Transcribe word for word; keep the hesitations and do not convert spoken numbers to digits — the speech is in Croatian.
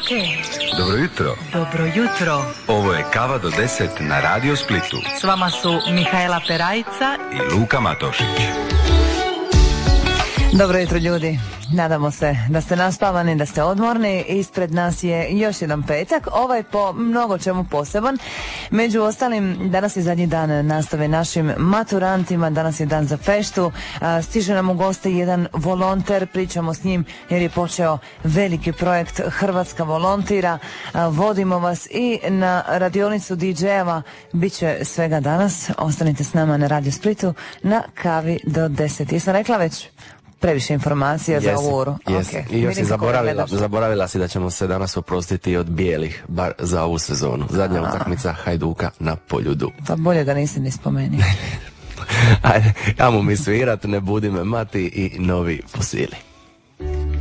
Dobro jutro. Dobro jutro. Ovo je Kava do deset na Radio Splitu. S vama su Mihajla Perajca i Luka Matošić. Dobro jutro ljudi, nadamo se da ste naspavani, da ste odmorni. Ispred nas je još jedan petak, ovaj po mnogo čemu poseban. Među ostalim, danas je zadnji dan nastave našim maturantima, danas je dan za feštu. Stiže nam u goste jedan volonter, pričamo s njim jer je počeo veliki projekt Hrvatska volontira. Vodimo vas i na radionicu di džejeva, bit će svega danas. Ostanite s nama na Radio Splitu na Kavi do deset. Jesam rekla već? Previše informacija za ovu uru. Okay. I još si zaboravila, zaboravila si da ćemo se danas oprostiti od bijelih, bar za ovu sezonu. Zadnja utakmica Hajduka na Poljudu. Pa bolje ga nisi ni spomenuo. Ajde, ja mu mi svirat, ne budi me mati i novi fosili.